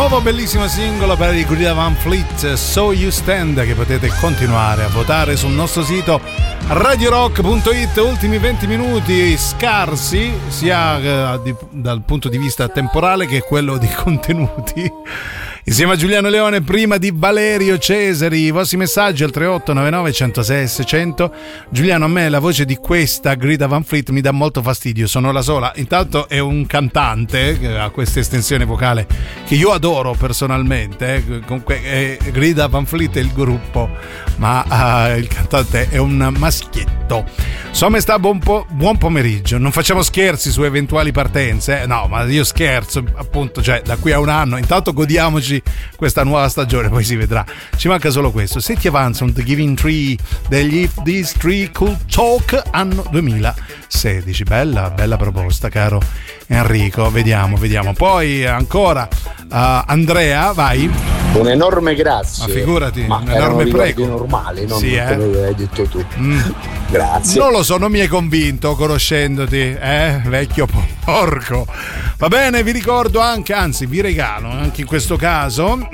Nuovo bellissimo singolo per i Greta Van Fleet, So You Stand, che potete continuare a votare sul nostro sito radiorock.it. Ultimi 20 minuti scarsi sia dal punto di vista temporale che quello di contenuti. Insieme a Giuliano Leone, prima di Valerio Cesari. I vostri messaggi al 3899 106 600. Giuliano, a me la voce di questa Greta Van Fleet mi dà molto fastidio, sono la sola. Intanto è un cantante che ha questa estensione vocale che io adoro personalmente. Comunque Greta Van Fleet è il gruppo, ma il cantante è un maschietto. Insomma, sta buon pomeriggio. Non facciamo scherzi su eventuali partenze, no, ma io scherzo, appunto, cioè da qui a un anno. Intanto godiamoci questa nuova stagione, poi si vedrà. Ci manca solo questo. Se ti avanza un The Giving Tree degli If These Tree Could Talk, anno 2016. Bella proposta, caro Enrico. Vediamo. Poi ancora Andrea, vai. Un enorme grazie. Ma figurati, ma un enorme prego. Normali, non sì, come hai detto tu. Grazie. Non lo so, non mi hai convinto conoscendoti, vecchio porco. Va bene, vi ricordo anche, anzi vi regalo anche in questo caso.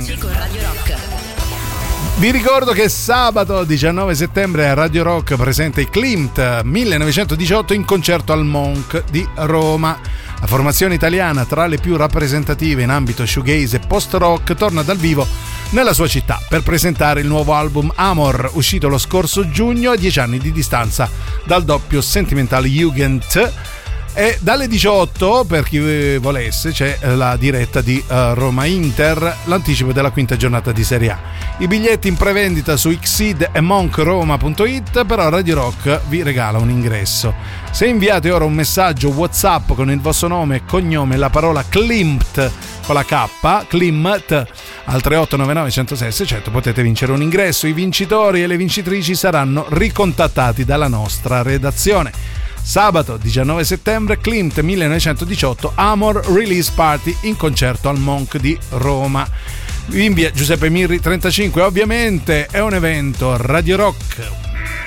Vi ricordo che sabato 19 settembre a Radio Rock presenta i Klimt 1918 in concerto al Monk di Roma. La formazione italiana, tra le più rappresentative in ambito shoegaze e post-rock, torna dal vivo nella sua città per presentare il nuovo album Amor, uscito lo scorso giugno a 10 anni di distanza dal doppio Sentimental Jugend. E dalle 18, per chi volesse, c'è la diretta di Roma Inter, l'anticipo della quinta giornata di Serie A. I biglietti in prevendita su Xseed e monkroma.it, però Radio Rock vi regala un ingresso. Se inviate ora un messaggio WhatsApp con il vostro nome e cognome e la parola Klimt con la K, Klimt, al 3899 106 600 potete vincere un ingresso. I vincitori e le vincitrici saranno ricontattati dalla nostra redazione. Sabato 19 settembre, Klimt 1918 Amor Release Party in concerto al Monk di Roma. In via Giuseppe Mirri 35. Ovviamente è un evento Radio Rock.